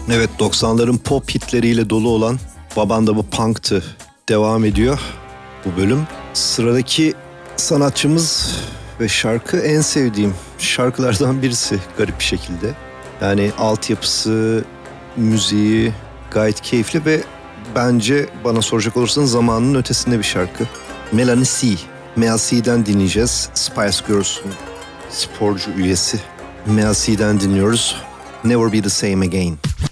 Evet, 90'ların pop hitleriyle dolu olan Baban da bu punktı devam ediyor bu bölüm. Sıradaki sanatçımız ve şarkı en sevdiğim şarkılardan birisi garip bir şekilde. Yani altyapısı, müziği gayet keyifli ve bence bana soracak olursanız zamanının ötesinde bir şarkı. Melanie C. Mel C'den dinleyeceğiz. Spice Girls'un sporcu üyesi. Mel C'den dinliyoruz. Never Be The Same Again.